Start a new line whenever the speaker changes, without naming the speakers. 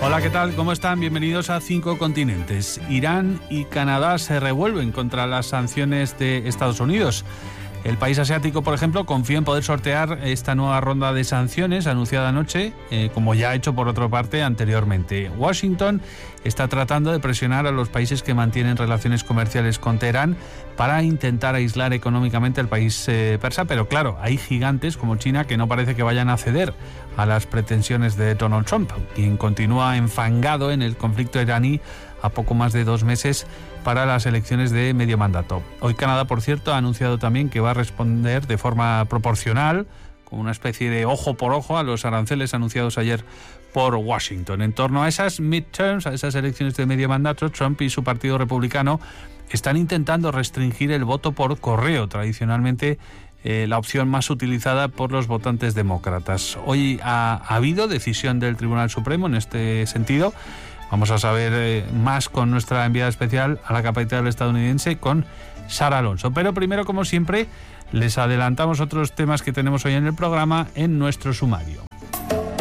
Hola, ¿qué tal? ¿Cómo están? Bienvenidos a 5 Continentes. Irán y Canadá se revuelven contra las sanciones de Estados Unidos. El país asiático, por ejemplo, confía en poder sortear esta nueva ronda de sanciones anunciada anoche, como ya ha hecho por otra parte anteriormente. Washington está tratando de presionar a los países que mantienen relaciones comerciales con Teherán para intentar aislar económicamente al país persa, pero claro, hay gigantes como China que no parece que vayan a ceder a las pretensiones de Donald Trump, quien continúa enfangado en el conflicto iraní a poco más de 2 meses para las elecciones de medio mandato. Hoy Canadá, por cierto, ha anunciado también que va a responder de forma proporcional, como una especie de ojo por ojo, a los aranceles anunciados ayer por Washington. En torno a esas midterms, a esas elecciones de medio mandato, Trump y su partido republicano están intentando restringir el voto por correo, tradicionalmente la opción más utilizada por los votantes demócratas. Hoy ha habido decisión del Tribunal Supremo en este sentido. Vamos a saber más con nuestra enviada especial a la capital estadounidense, con Sara Alonso. Pero primero, como siempre, les adelantamos otros temas que tenemos hoy en el programa en nuestro sumario.